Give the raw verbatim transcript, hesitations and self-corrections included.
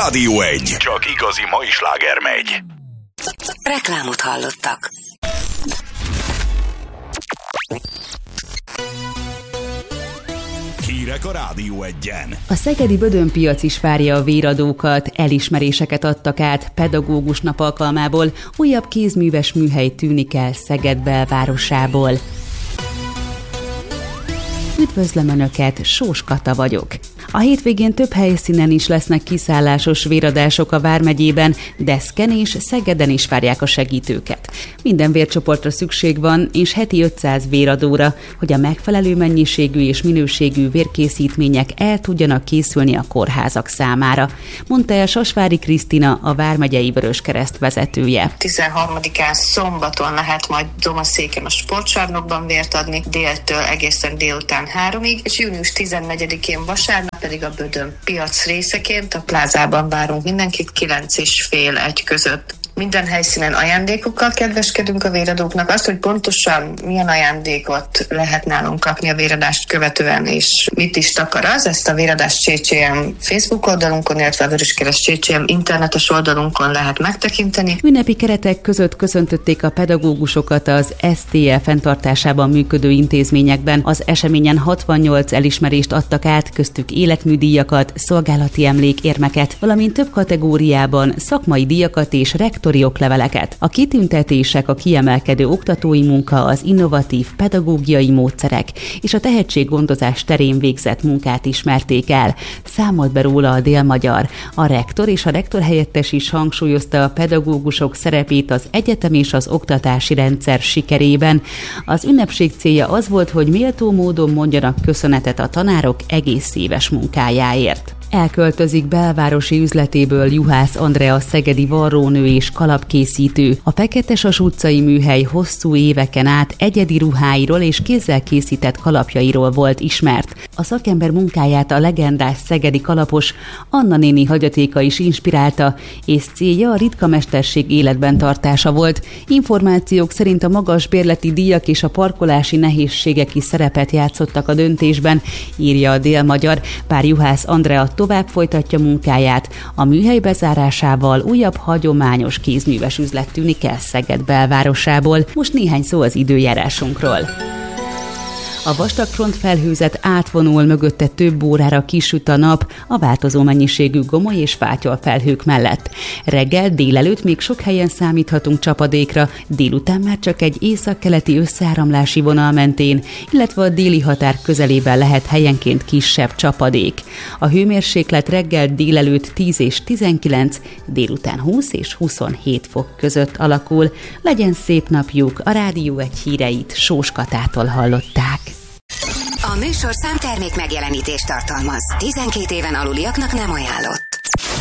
Rádió egy. Csak igazi mai sláger megy. Reklámot hallottak. Hírek a Rádió egyen. A szegedi Bödön-piac is várja a véradókat, elismeréseket adtak át pedagógus nap alkalmából, újabb kézműves műhely tűnik el Szeged belvárosából. Üdvözlöm Önöket, Sós Kata vagyok. A hétvégén több helyszínen is lesznek kiszállásos véradások a Vármegyében, Deszken és Szegeden is várják a segítőket. Minden vércsoportra szükség van, és heti ötszáz véradóra, hogy a megfelelő mennyiségű és minőségű vérkészítmények el tudjanak készülni a kórházak számára, mondta el Sasvári Krisztina, a Vármegyei Vöröskereszt vezetője. tizenharmadikán szombaton lehet majd Domaszéken a sportcsarnokban vért adni, déltől egészen délután háromig, és június tizennegyedikén vasárnap pedig a Bödön-piac részeként a plázában várunk mindenkit kilenc és fél egy között. Minden helyszínen ajándékokkal kedveskedünk a véradóknak. Azt, hogy pontosan milyen ajándékot lehet nálunk kapni a véradást követően, és mit is takar az, ezt a Véradás cé cé em Facebook oldalunkon, illetve a Vöröskereszt cé cé em internetes oldalunkon lehet megtekinteni. Ünnepi keretek között köszöntötték a pedagógusokat az es té e fenntartásában működő intézményekben. Az eseményen hatvannyolc elismerést adtak át, köztük életműdíjakat, szolgálati emlékérmeket, valamint több kategóriában szakmai díjakat és rektor okleveleket. A kitüntetések a kiemelkedő oktatói munka, az innovatív pedagógiai módszerek és a tehetséggondozás terén végzett munkát ismerték el. Számolt be róla a Dél-Magyar. A rektor és a rektor helyettes is hangsúlyozta a pedagógusok szerepét az egyetem és az oktatási rendszer sikerében. Az ünnepség célja az volt, hogy méltó módon mondjanak köszönetet a tanárok egész éves munkájáért. Elköltözik belvárosi üzletéből Juhász Andrea szegedi varrónő és kalapkészítő. A Feketesas utcai műhely hosszú éveken át egyedi ruháiról és kézzel készített kalapjairól volt ismert. A szakember munkáját a legendás szegedi kalapos Anna néni hagyatéka is inspirálta, és célja a ritka mesterség életben tartása volt. Információk szerint a magas bérleti díjak és a parkolási nehézségek is szerepet játszottak a döntésben, írja a Dél-Magyar. Pár Juhász Andrea tovább folytatja munkáját. A műhely bezárásával újabb hagyományos kézműves üzlet tűnik el Szeged belvárosából. Most néhány szó az időjárásunkról. A vastagfront felhőzet átvonul, mögötte több órára kisüt a nap a változó mennyiségű gomoly és fátyol felhők mellett. Reggel, délelőtt még sok helyen számíthatunk csapadékra, délután már csak egy északkeleti összeáramlási vonal mentén, illetve a déli határ közelében lehet helyenként kisebb csapadék. A hőmérséklet reggel, délelőtt tíz és tizenkilenc, délután húsz és huszonhét fok között alakul. Legyen szép napjuk, a Rádió egy híreit Sós Katától hallották. A műsor számtermék megjelenítést tartalmaz. tizenkét éven aluliaknak nem ajánlott.